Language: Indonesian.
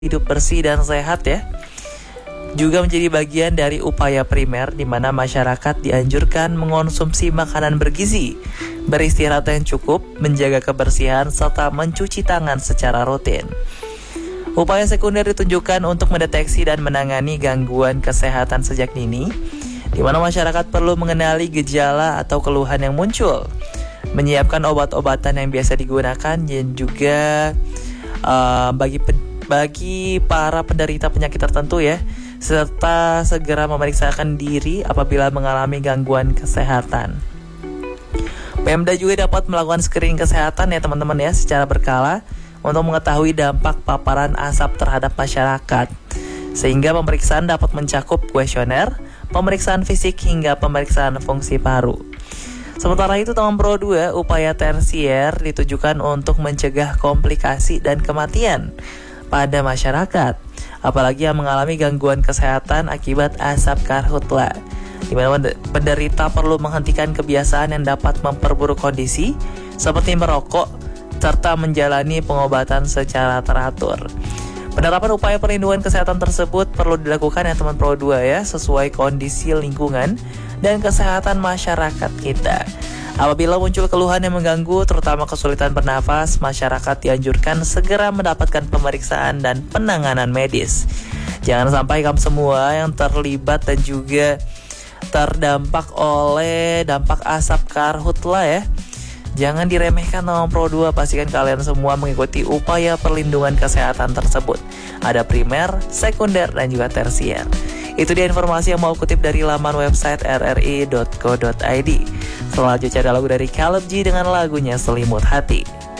hidup bersih dan sehat ya. Juga menjadi bagian dari upaya primer di mana masyarakat dianjurkan mengonsumsi makanan bergizi, beristirahat yang cukup, menjaga kebersihan, serta mencuci tangan secara rutin. Upaya sekunder ditunjukkan untuk mendeteksi dan menangani gangguan kesehatan sejak dini, di mana masyarakat perlu mengenali gejala atau keluhan yang muncul, menyiapkan obat-obatan yang biasa digunakan, dan juga bagi para penderita penyakit tertentu ya, serta segera memeriksakan diri apabila mengalami gangguan kesehatan. Pemda juga dapat melakukan screening kesehatan ya teman-teman ya secara berkala untuk mengetahui dampak paparan asap terhadap masyarakat. Sehingga pemeriksaan dapat mencakup kuesioner, pemeriksaan fisik hingga pemeriksaan fungsi paru. Sementara itu teman Pro 2, upaya tersier ditujukan untuk mencegah komplikasi dan kematian pada masyarakat, apalagi yang mengalami gangguan kesehatan akibat asap karhutla, di mana penderita perlu menghentikan kebiasaan yang dapat memperburuk kondisi seperti merokok serta menjalani pengobatan secara teratur. Penerapan upaya perlindungan kesehatan tersebut perlu dilakukan ya teman Pro 2 ya, sesuai kondisi lingkungan dan kesehatan masyarakat kita. Apabila muncul keluhan yang mengganggu, terutama kesulitan bernafas, masyarakat dianjurkan segera mendapatkan pemeriksaan dan penanganan medis. Jangan sampai kamu semua yang terlibat dan juga terdampak oleh dampak asap karhutla ya. Jangan diremehkan teman Pro 2, pastikan kalian semua mengikuti upaya perlindungan kesehatan tersebut. Ada primer, sekunder, dan juga tersier. Itu dia informasi yang mau kutip dari laman website rri.co.id. Selanjutnya ada lagu dari Caleb G dengan lagunya Selimut Hati.